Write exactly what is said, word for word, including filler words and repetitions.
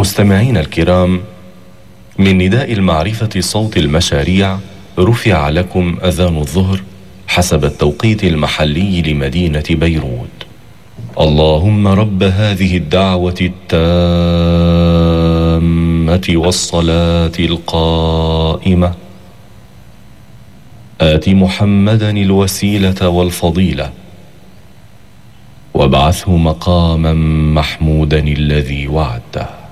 مستمعين الكرام، من نداء المعرفة صوت المشاريع رفع لكم أذان الظهر حسب التوقيت المحلي لمدينة بيروت. اللهم رب هذه الدعوة التامة والصلاة القائمة آت محمدا الوسيلة والفضيلة وابعثه مقاما محمودا الذي وعدته.